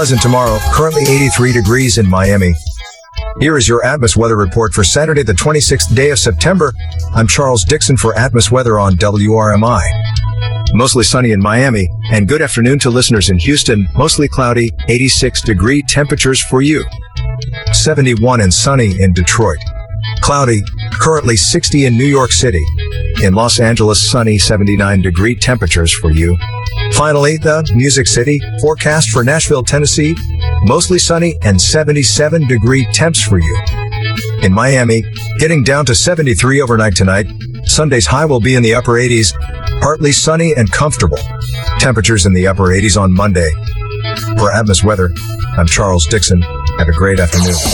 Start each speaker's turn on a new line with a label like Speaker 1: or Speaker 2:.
Speaker 1: Pleasant tomorrow, currently 83 degrees in Miami. Here is your Atmos weather report for Saturday, the 26th day of September. I'm Charles Dixon for Atmos weather on WRMI. Mostly sunny in Miami, and good afternoon to listeners in Houston. Mostly cloudy, 86-degree temperatures for you. 71 and sunny in Detroit. Cloudy, currently 60 in New York City. In Los Angeles, sunny, 79-degree temperatures for you. Finally, the Music City forecast for Nashville, Tennessee, mostly sunny and 77-degree temps for you. In Miami, getting down to 73 overnight tonight. Sunday's high will be in the upper 80s, partly sunny and comfortable. Temperatures in the upper 80s on Monday. For Atmos weather, I'm Charles Dixon. Have a great afternoon.